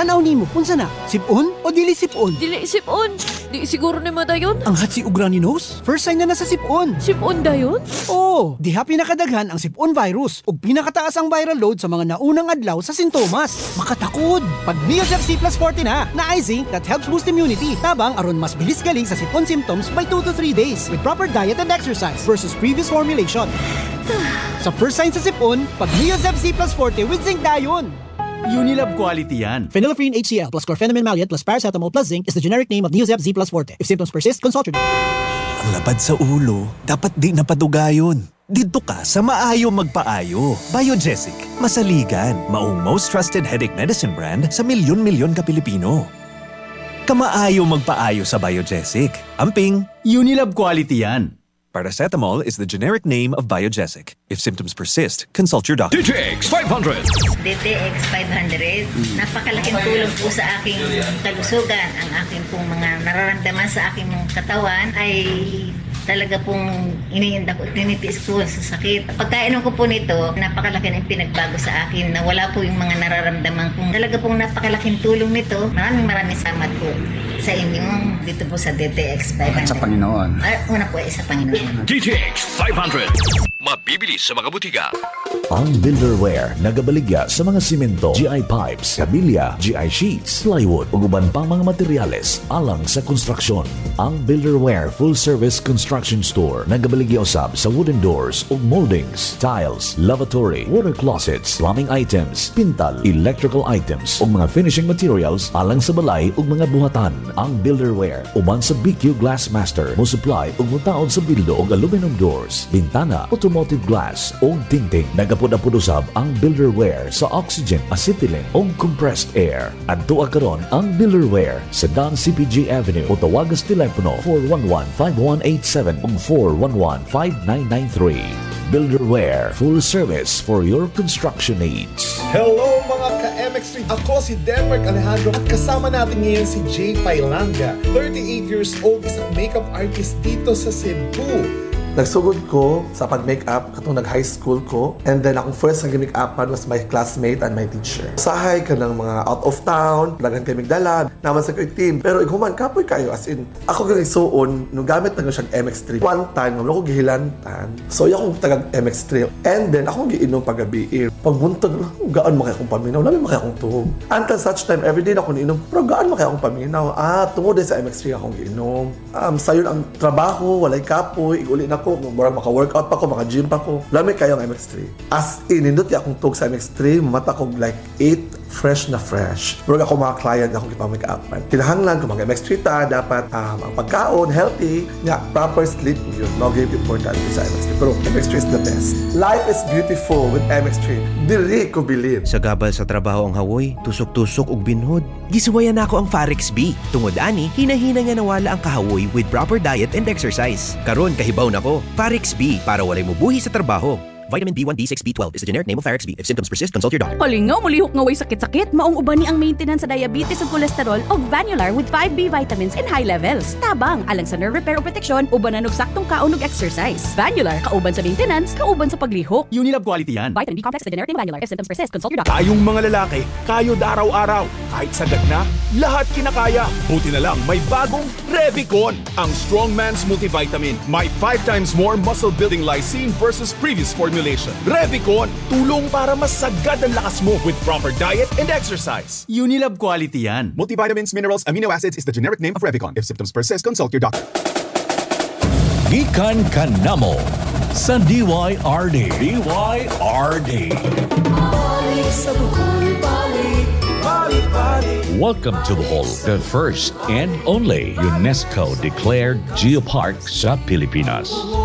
Tanaw nimo unsa na? Sipon o dili sipon? Dili sipon. Di siguro ni mo dayon. Ang hatsi ug runny nose? First sign na sa sipon. Sipon dayon? Oo, diha pinakadaghan ang sipon virus ug pinakataas ang viral load sa mga naunang adlaw sa sintomas. Makatakod. Pag Neosep C plus 40 na ay zinc that helps boost immunity. Tabang aron mas bilis galing sa sipon symptoms by 2 to 3 days with proper diet and exercise versus previous formulation. Sa first sign sa sipon, pag Neosep C plus 40 with zinc dayon. Unilab quality yan. Phenylephrine HCl plus chlorpheniramine maleate plus paracetamol plus zinc is the generic name of Neosep Z plus Forte. If symptoms persist, consult your doctor. Ang lapad sa ulo, dapat di napadugayon. Dito ka sa maayo magpaayo. Biogesic, masaligan, maong most trusted headache medicine brand sa milyon-milyon ka Pilipino. Kamaayo magpaayo sa Biogesic. Amping, Unilab quality yan. paracetamol is the generic name of Biogesic. If symptoms persist, consult your doctor. DTX 500. DTX 500, napakalaking tulong po sa aking kalusugan. Ang aking pong mga nararamdaman sa aking katawan ay talaga pong iniinda ko, tinitiis ko sa sakit. Pagkainom ko po nito, napakalaki ng pinagbago sa akin na wala po yung mga nararamdaman kong talaga pong napakalaking tulong nito. Maraming salamat po sa inyong dito po sa DTX 500. At sa Panginoon. Una po ay sa Panginoon. DTX 500. Mabibili sa mga butika. Ang Builderware nagabaligya sa mga simento, GI pipes, kabilya, GI sheets, plywood ug uban pang mga materyales alang sa konstruksyon. Ang Builderware Full Service Construction Store nagabaligya usab sa wooden doors ug moldings, tiles, lavatory, water closets, plumbing items, pintal, electrical items ug mga finishing materials alang sa balay ug mga buhatan. Ang Builderware uban sa BQ Glassmaster mo supply ug mutaod sa bildo ug aluminum doors, bintana, automotive glass ug tingting. Nagapod-apod usab ang Builderware sa oxygen, acetylene ug compressed air. Adto karon ang Builderware sa Don CPG Avenue o tawagas telepono 411-5187 ug 411-5993. Builderware, full service for your construction needs. Hello mga ka-MX3! Ako si Denmark Alejandro at kasama natin ngayon si Jay Pailanga. 38 years old, isang makeup artist dito sa Cebu. Nagsugod ko sa pag-makeup katong nag-high school ko, and then akong first na make-upan was my classmate and my teacher. Sahay ka ng mga out of town, lagan kay Migdala, naman sa team. Pero iguman, kapoy kayo, as in, ako ganyan suon, nung gamit na siyang MX3. One time, naman ako gihilantan. So, yung akong tagang MX3. And then, akong giinom pag-gabi. Pagbuntag, gaan makaya akong paminaw, namin makaya akong tuhog. Until such time, everyday na ako niinom, pero gaan makaya akong paminaw. Tungod din sa MX3 akong giinom. Sayon ang trabaho, walay kapoy, iguli na ko, murag maka-workout pa ko, maka-gym pa ko. Lamig kayo ang MX3. As in, nindot akong tug sa MX3, mata ko like 8 fresh na fresh. Murag ako mga client akong ipamake-upan. Kinahanglan kung mga MX3 ta, dapat ang pagkaon, healthy, nga, proper sleep yun. Mga important sa MX3. Pero MX3 is the best. Life is beautiful with MX3. Dili ko bilib. Sa gabal sa trabaho ang hawoy, tusok-tusok ug binhod. Gisuwayan nako ang Farex B. Tungod ani, hinahina nga nawala ang kahawoy with proper diet and exercise. Karon kahibaw nako. Farex B para walay mubuhi sa trabaho. Vitamin B1, B6, B12 is the generic name of Farex B. If symptoms persist, consult your doctor. Kalingaw, mulihok nga way sakit-sakit. Maong uban ni ang maintenance sa diabetes ug cholesterol og Vanular with 5B vitamins in high levels. Tabang, alang sa nerve repair o protection, uban na saktong kaon ug exercise. Vanular, kauban sa maintenance, kauban sa paglihok. Unilab quality yan. Vitamin B complex is the generic name of Vanular. If symptoms persist, consult your doctor. Tayong mga lalaki, kayod araw-araw. Kahit sagad na, lahat kinakaya. Buti na lang, may bagong Revicon, ang strong man's multivitamin. May 5 times more muscle-building lysine versus previous formulation. Revicon, tulong para mas sagad ang lakas mo with proper diet and exercise. Unilab quality yan. Multivitamins, minerals, amino acids is the generic name of Revicon. If symptoms persist, consult your doctor. Gikan Kanamo sa DYRD. DYRD. Welcome to Bohol, the first and only UNESCO-declared geopark sa Pilipinas.